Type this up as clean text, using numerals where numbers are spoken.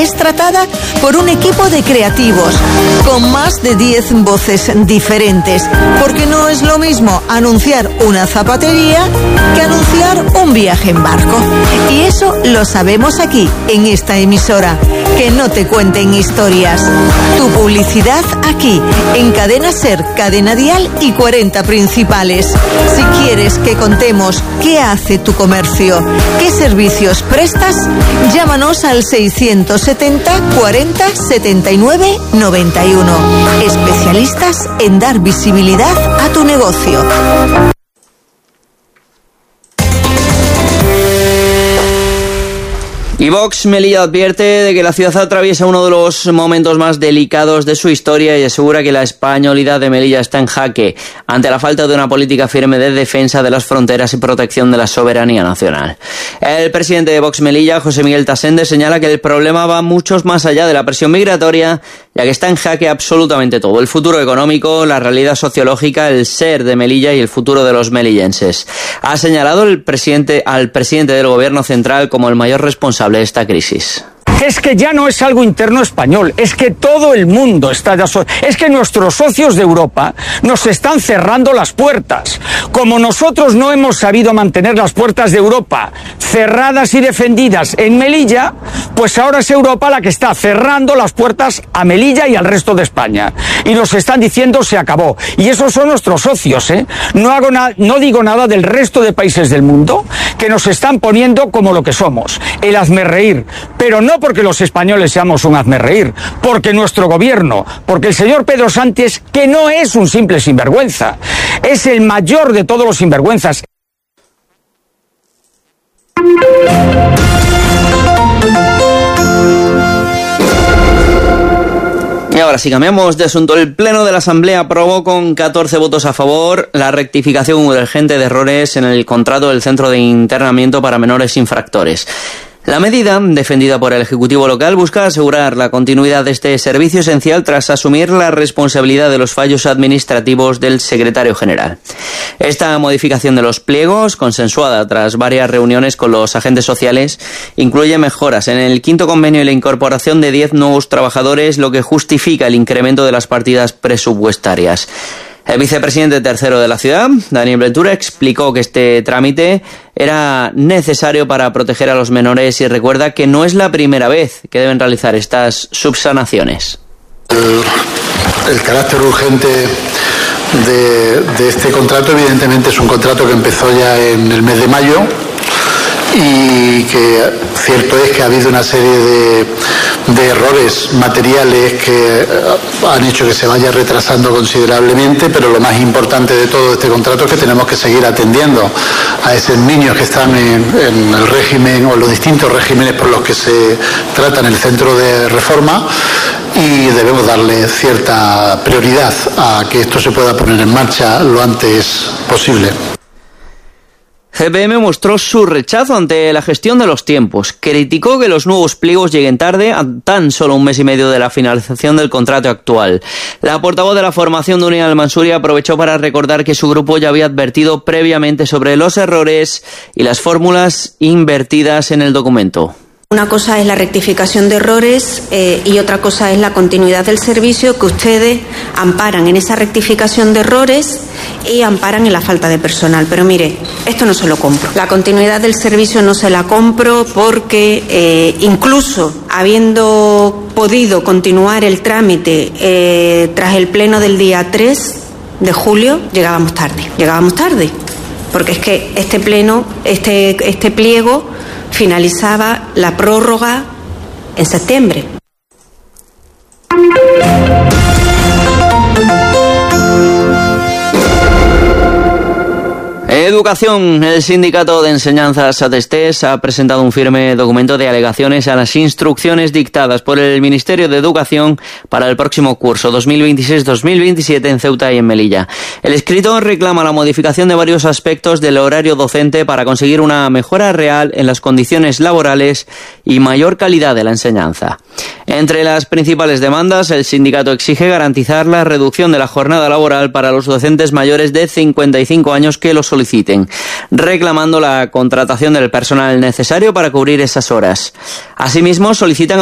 es tratada por un equipo de creativos con más de 10 voces diferentes, porque no es lo mismo anunciar una zapatería que anunciar un viaje en barco. Y eso lo sabemos aquí, en esta emisora. Que no te cuenten historias. Tu publicidad aquí, en Cadena Ser, Cadena Dial y 40 Principales. Si quieres que contemos qué hace tu comercio, qué servicios prestas, llámanos al 670 40 79 91. Especialistas en dar visibilidad a tu negocio. Y Vox Melilla advierte de que la ciudad atraviesa uno de los momentos más delicados de su historia y asegura que la españolidad de Melilla está en jaque ante la falta de una política firme de defensa de las fronteras y protección de la soberanía nacional. El presidente de Vox Melilla, José Miguel Tasende, señala que el problema va muchos más allá de la presión migratoria, ya que está en jaque absolutamente todo: el futuro económico, la realidad sociológica, el ser de Melilla y el futuro de los melillenses. Ha señalado al presidente del gobierno central como el mayor responsable de esta crisis. Es que ya no es algo interno español, es que todo el mundo está es que nuestros socios de Europa nos están cerrando las puertas. Como nosotros no hemos sabido mantener las puertas de Europa cerradas y defendidas en Melilla, pues ahora es Europa la que está cerrando las puertas a Melilla y al resto de España. Y nos están diciendo se acabó. Y esos son nuestros socios, ¿eh? No digo nada del resto de países del mundo que nos están poniendo como lo que somos, el hazmerreír, pero no porque los españoles seamos un hazmerreír, porque nuestro gobierno, porque el señor Pedro Sánchez, que no es un simple sinvergüenza, es el mayor de todos los sinvergüenzas. Y ahora sí, cambiamos de asunto. El Pleno de la Asamblea aprobó con 14 votos a favor la rectificación urgente de errores en el contrato del Centro de Internamiento para Menores Infractores. La medida, defendida por el Ejecutivo local, busca asegurar la continuidad de este servicio esencial tras asumir la responsabilidad de los fallos administrativos del secretario general. Esta modificación de los pliegos, consensuada tras varias reuniones con los agentes sociales, incluye mejoras en el quinto convenio y la incorporación de 10 nuevos trabajadores, lo que justifica el incremento de las partidas presupuestarias. El vicepresidente tercero de la ciudad, Daniel Ventura, explicó que este trámite era necesario para proteger a los menores y recuerda que no es la primera vez que deben realizar estas subsanaciones. El carácter urgente de este contrato, evidentemente, es un contrato que empezó ya en el mes de mayo y que cierto es que ha habido una serie de errores materiales que han hecho que se vaya retrasando considerablemente, pero lo más importante de todo este contrato es que tenemos que seguir atendiendo a esos niños que están en el régimen o los distintos regímenes por los que se trata en el centro de reforma, y debemos darle cierta prioridad a que esto se pueda poner en marcha lo antes posible. CPM mostró su rechazo ante la gestión de los tiempos. Criticó que los nuevos pliegos lleguen tarde, a tan solo un mes y medio de la finalización del contrato actual. La portavoz de la formación de Unión Al-Mansuri aprovechó para recordar que su grupo ya había advertido previamente sobre los errores y las fórmulas invertidas en el documento. Una cosa es la rectificación de errores y otra cosa es la continuidad del servicio, que ustedes amparan en esa rectificación de errores y amparan en la falta de personal. Pero mire, esto no se lo compro. La continuidad del servicio no se la compro porque incluso habiendo podido continuar el trámite tras el pleno del día 3 de julio, llegábamos tarde. Porque es que este pliego finalizaba la prórroga en septiembre. Educación. El sindicato de enseñanza SATESTES ha presentado un firme documento de alegaciones a las instrucciones dictadas por el Ministerio de Educación para el próximo curso 2026-2027 en Ceuta y en Melilla. El escrito reclama la modificación de varios aspectos del horario docente para conseguir una mejora real en las condiciones laborales y mayor calidad de la enseñanza. Entre las principales demandas, el sindicato exige garantizar la reducción de la jornada laboral para los docentes mayores de 55 años que lo soliciten, reclamando la contratación del personal necesario para cubrir esas horas. Asimismo, solicitan